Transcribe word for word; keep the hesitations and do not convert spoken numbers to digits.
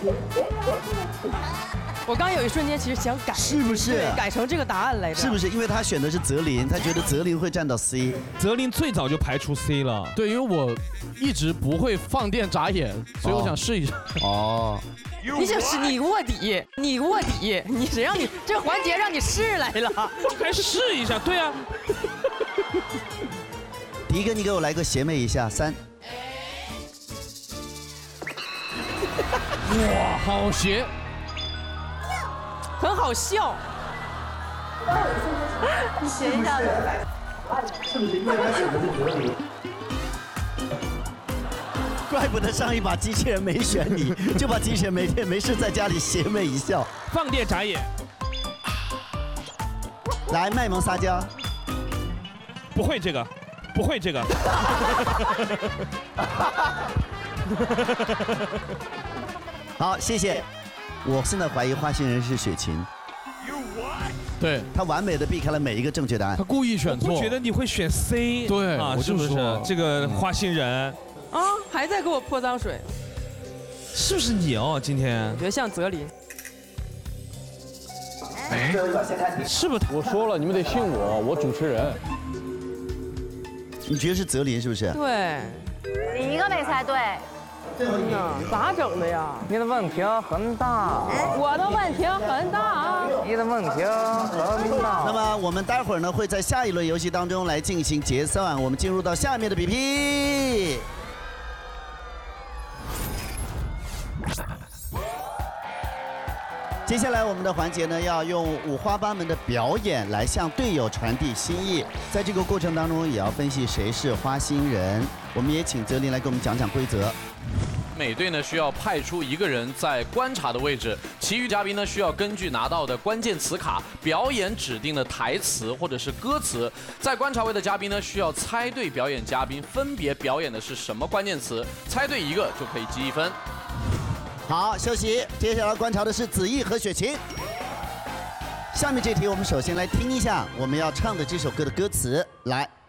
我刚有一瞬间其实想改， 是不是改成这个答案来着？ 是不是？因为他选的是泽林，他觉得泽林会站到 C。 泽林最早就排除 C 了。 对，因为我一直不会放电眨眼，所以我想试一下。 哦。 你想试？你卧底，你卧底，你谁让你这环节让你试来了？ 还试一下，对啊。 迪哥，你给我来个邪魅一下，三。 哇，好邪！ 很好笑。 你学一下子。 是不是因为他选的是泽林？怪不得上一把机器人没选你，就把机器人每天没事在家里邪魅一笑。 放电眨眼。 来，卖萌撒娇。 不会这个，不会这个。 好，谢谢。我现在怀疑花心人是雪琴。 对， 他完美的避开了每一个正确答案。 他故意选错。 我觉得你会选 C。 对， 啊， 我是不是这个花心人？ 啊，还在给我泼脏水。 是不是你哦？今天我觉得像泽林。 哎， 是不是？ 我说了，你们得信我，我主持人。 你觉得是泽林是不是？ 对。 你一个没猜对。 真的？咋整的呀？ 你的问题很大。 我的问题很大啊。 你的问题很大。 那么我们待会儿呢会在下一轮游戏当中来进行结算，我们进入到下面的比拼。接下来我们的环节呢，要用五花八门的表演来向队友传递心意，在这个过程当中也要分析谁是花心人。我们也请泽林来给我们讲讲规则。 每队呢需要派出一个人在观察的位置，其余嘉宾呢需要根据拿到的关键词卡表演指定的台词或者是歌词。在观察位的嘉宾呢需要猜对表演嘉宾分别表演的是什么关键词，猜对一个就可以积一分。 好，休息。接下来观察的是子毅和雪琴。下面这题我们首先来听一下我们要唱的这首歌的歌词，来。